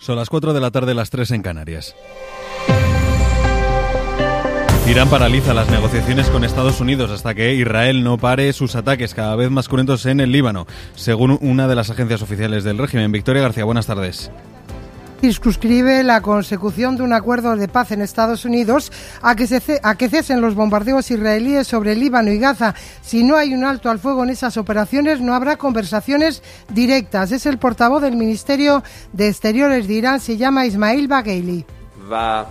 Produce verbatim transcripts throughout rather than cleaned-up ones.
Son las cuatro de la tarde, las tres en Canarias. Irán paraliza las negociaciones con Estados Unidos hasta que Israel no pare sus ataques cada vez más cruentos en el Líbano, según una de las agencias oficiales del régimen. Victoria García, buenas tardes. Circunscribe la consecución de un acuerdo de paz en Estados Unidos a que, se, a que cesen los bombardeos israelíes sobre el Líbano y Gaza. Si no hay un alto al fuego en esas operaciones, no habrá conversaciones directas. Es el portavoz del Ministerio de Exteriores de Irán, se llama Ismail Bagheli. Va.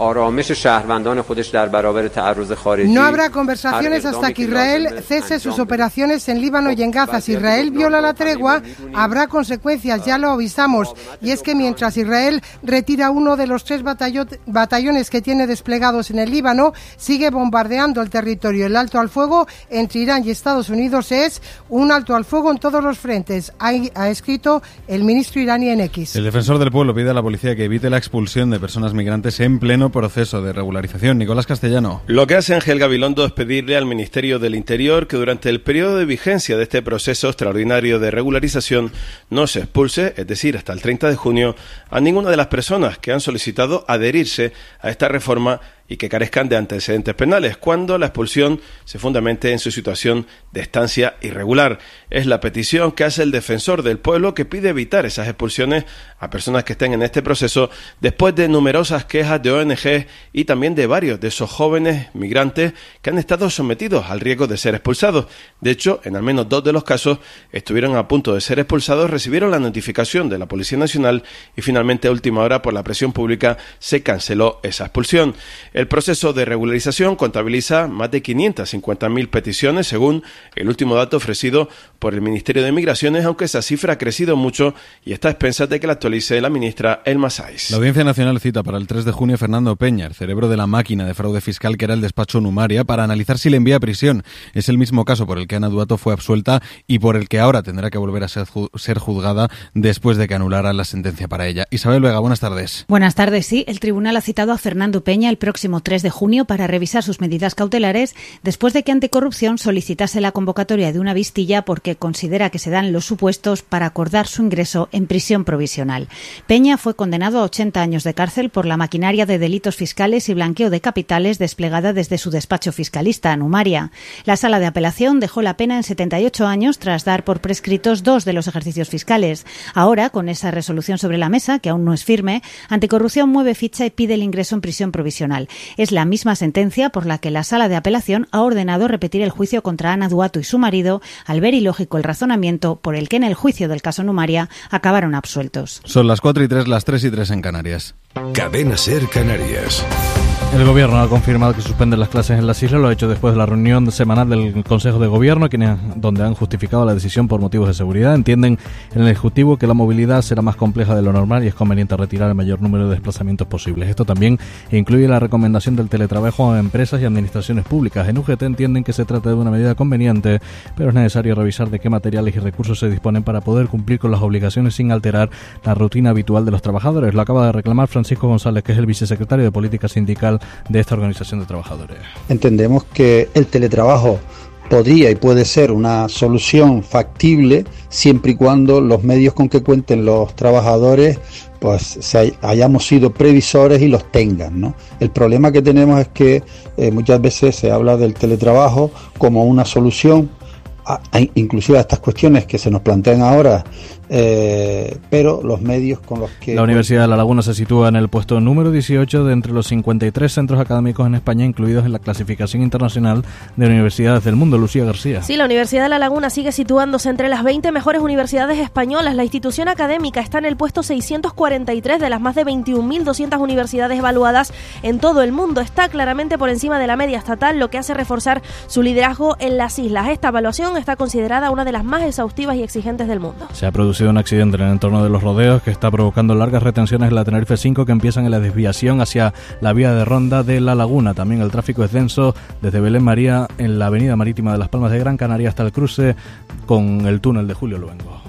No habrá conversaciones hasta que Israel cese sus operaciones en Líbano y en Gaza. Si Israel viola la tregua, habrá consecuencias, ya lo avisamos. Y es que mientras Israel retira uno de los tres batallones que tiene desplegados en el Líbano, sigue bombardeando el territorio. El alto al fuego entre Irán y Estados Unidos es un alto al fuego en todos los frentes, ha, ha escrito el ministro iraní en X. El defensor del pueblo pide a la policía que evite la expulsión de personas migrantes en pleno proceso de regularización. Nicolás Castellano. Lo que hace Ángel Gabilondo es pedirle al Ministerio del Interior que durante el periodo de vigencia de este proceso extraordinario de regularización no se expulse, es decir, hasta el treinta de junio, a ninguna de las personas que han solicitado adherirse a esta reforma y que carezcan de antecedentes penales, cuando la expulsión se fundamente en su situación de estancia irregular. Es la petición que hace el defensor del pueblo, que pide evitar esas expulsiones a personas que estén en este proceso después de numerosas quejas de O N G y también de varios de esos jóvenes migrantes que han estado sometidos al riesgo de ser expulsados. De hecho, en al menos dos de los casos estuvieron a punto de ser expulsados, recibieron la notificación de la Policía Nacional y finalmente a última hora, por la presión pública, se canceló esa expulsión. El proceso de regularización contabiliza más de quinientas cincuenta mil peticiones, según el último dato ofrecido por el Ministerio de Migraciones, aunque esa cifra ha crecido mucho y está a expensas de que la actualice la ministra Elma Sáiz. La Audiencia Nacional cita para el tres de junio a Fernando Peña, el cerebro de la máquina de fraude fiscal que era el despacho Numaria, para analizar si le envía a prisión. Es el mismo caso por el que Ana Duato fue absuelta y por el que ahora tendrá que volver a ser, ju- ser juzgada después de que anulara la sentencia para ella. Isabel Vega, buenas tardes. Buenas tardes, sí. El tribunal ha citado a Fernando Peña el próximo tres de junio para revisar sus medidas cautelares después de que Anticorrupción solicitase la convocatoria de una vistilla porque considera que se dan los supuestos para acordar su ingreso en prisión provisional. Peña fue condenado a ochenta años de cárcel por la maquinaria de delitos fiscales y blanqueo de capitales desplegada desde su despacho fiscalista, Numaria. La sala de apelación dejó la pena en setenta y ocho años tras dar por prescritos dos de los ejercicios fiscales. Ahora, con esa resolución sobre la mesa, que aún no es firme, Anticorrupción mueve ficha y pide el ingreso en prisión provisional. Es la misma sentencia por la que la sala de apelación ha ordenado repetir el juicio contra Ana Duato y su marido, al ver ilógico el razonamiento por el que en el juicio del caso Numaria acabaron absueltos. Son las cuatro y tres, las tres y tres en Canarias. Cadena SER Canarias. El Gobierno ha confirmado que suspende las clases en las islas, lo ha hecho después de la reunión semanal del Consejo de Gobierno, quienes, donde han justificado la decisión por motivos de seguridad. Entienden en el Ejecutivo que la movilidad será más compleja de lo normal y es conveniente retirar el mayor número de desplazamientos posibles. Esto también incluye la recomendación del teletrabajo a empresas y administraciones públicas. En U G T entienden que se trata de una medida conveniente, pero es necesario revisar de qué materiales y recursos se disponen para poder cumplir con las obligaciones sin alterar la rutina habitual de los trabajadores. Lo acaba de reclamar Francisco González, que es el vicesecretario de Política Sindical de esta organización de trabajadores. Entendemos que el teletrabajo podría y puede ser una solución factible siempre y cuando los medios con que cuenten los trabajadores pues se, hayamos sido previsores y los tengan, ¿no? El problema que tenemos es que eh, muchas veces se habla del teletrabajo como una solución a, a, inclusive a estas cuestiones que se nos plantean ahora, eh, pero los medios con los que... La Universidad de La Laguna se sitúa en el puesto número dieciocho de entre los cincuenta y tres centros académicos en España incluidos en la clasificación internacional de universidades del mundo. Lucía García. Sí, la Universidad de La Laguna sigue situándose entre las veinte mejores universidades españolas. La institución académica está en el puesto seiscientos cuarenta y tres de las más de veintiún mil doscientas universidades evaluadas en todo el mundo. Está claramente por encima de la media estatal, lo que hace reforzar su liderazgo en las islas. Esta evaluación está considerada una de las más exhaustivas y exigentes del mundo. Se ha producido un accidente en el entorno de los rodeos que está provocando largas retenciones en la Tenerife cinco que empiezan en la desviación hacia la vía de ronda de La Laguna. También el tráfico es denso desde Belén María en la avenida marítima de Las Palmas de Gran Canaria hasta el cruce con el túnel de Julio Luengo.